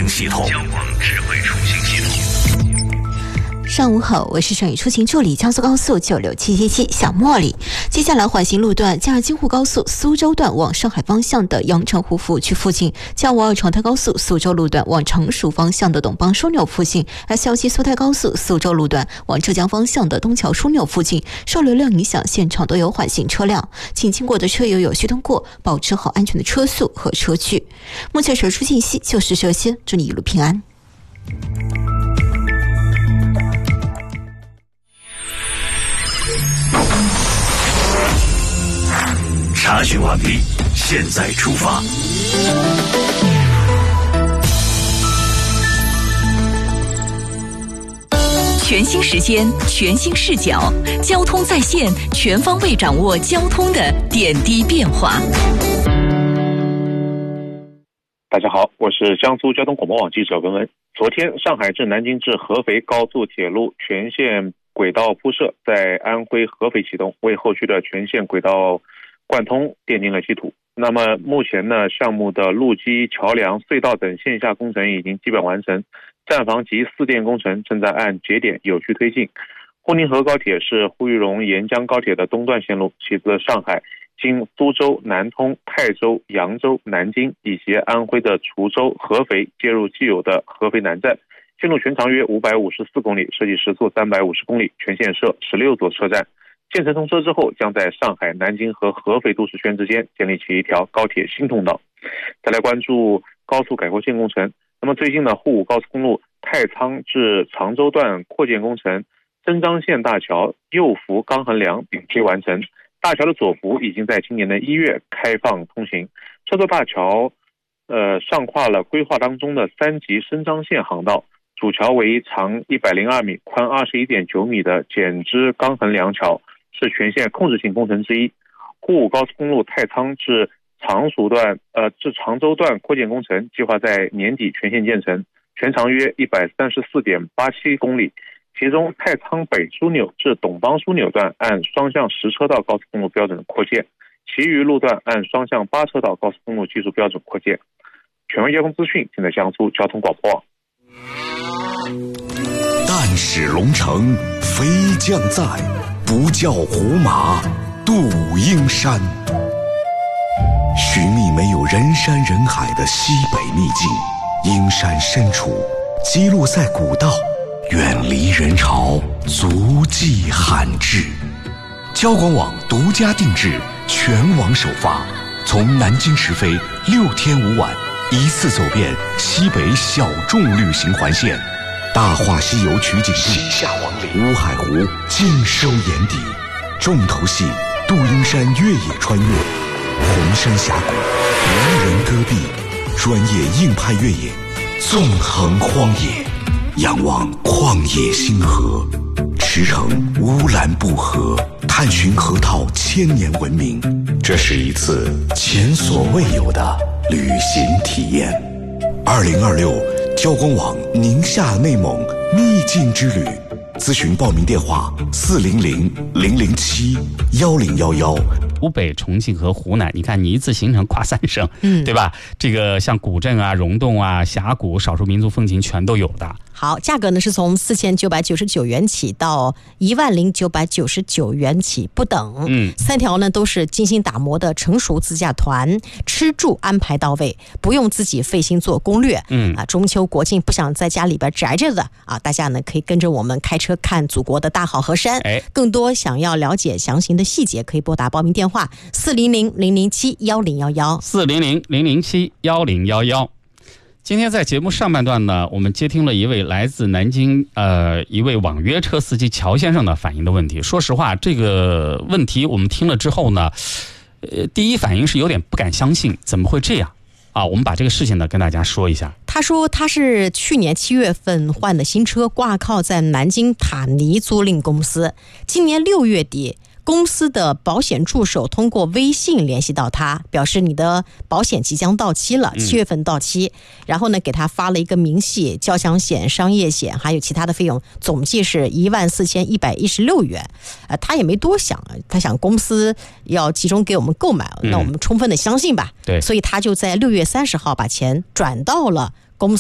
行系统。交广智慧出行系统。 上午好，我是省语出行助理江苏高速96777小茉莉。接下来缓行路段，加上京沪高速苏州段往上海方向的阳澄湖服务区附近，加522长滩高速苏州路段往成熟方向的董邦枢纽附近，S17苏台高速苏州路段往浙江方向的东桥枢纽附近，受流量影响，现场都有缓行车辆，请经过的车友有序通过，保持好安全的车速和车距。目前手出信息就是这些，祝你一路平安。 查询完毕，现在出发。 全新时间，全新视角，交通在线，全方位掌握交通的点滴变化。 大家好，我是江苏交通广播网记者文文。昨天，上海至南京至合肥高速铁路全线轨道铺设在安徽合肥启动，为后续的全线轨道贯通奠定了基础。那么目前呢，项目的路基、桥梁、隧道等线下工程已经基本完成，站房及四电工程正在按节点有序推进。沪宁河高铁是沪渝蓉沿江高铁的东段线路，其自上海经苏州、南通、泰州、扬州、南京以及安徽的滁州、合肥接入既有的合肥南站。线路全长约554公里，设计时速350公里，全线设16座车站。建成通车之后，将在上海、南京和合肥都市圈之间建立起一条高铁新通道。再来关注高速改扩线工程。那么最近呢，沪武高速公路太仓至常州段扩建工程，增张线大桥右幅钢横梁顶贴完成，大桥的左幅已经在今年的1月开放通行。这座大桥上跨了规划当中的3级升张线航道，主桥为长102米、宽21.9米的剪枝钢横梁桥，是全线控制性工程之一。沪武高速公路太仓至常州段扩建工程计划在年底全线建成，全长约134.87公里。其中太仓北枢纽至董邦枢纽段按双向10车道高速公路标准扩建，其余路段按双向8车道高速公路技术标准扩建。全面交通资讯尽在江苏交通广播网。 但使龙城飞将在，不教胡马度阴山。寻觅没有人山人海的西北秘境，阴山深处记录在古道，远离人潮，足迹罕至。交广网独家定制，全网首发，从南京直飞6天5晚，一次走遍西北小众旅行环线。大话西游取景地西夏王陵、乌海湖尽收眼底，重头戏杜英山越野穿越，红山峡谷、无人戈壁，专业硬派越野，纵横荒野，仰望旷野星河，驰骋乌兰布河，探寻河套千年文明。这是一次前所未有的旅行体验。2026交广网宁夏内蒙秘境之旅，咨询报名电话400-007-1011。 湖北、重庆和湖南，你看你一次行程跨3省，对吧？这个像古镇啊、溶洞啊、峡谷、少数民族风情全都有的。 好，价格呢是从4999元起到10999元起不等。3条呢都是精心打磨的成熟自驾团，吃住安排到位，不用自己费心做攻略。中秋国庆不想在家里边宅着的啊，大家呢可以跟着我们开车看祖国的大好河山。更多想要了解详情的细节，可以拨打报名电话400-007-1011 400-007-1011。今天在节目上半段呢，我们接听了一位来自南京一位网约车司机乔先生的反映的问题。说实话，这个问题我们听了之后呢，第一反应是有点不敢相信，怎么会这样啊？我们把这个事情呢跟大家说一下。 他说他是去年7月份换的新车，挂靠在南京塔尼租赁公司，今年6月底公司的保险助手通过微信联系到他，表示你的保险即将到期了，7月份到期，然后呢给他发了一个明细，交强险、商业险还有其他的费用总计是14116元。他也没多想，他想公司要集中给我们购买，那我们充分的相信吧。 对， 所以他就在6月30号把钱转到了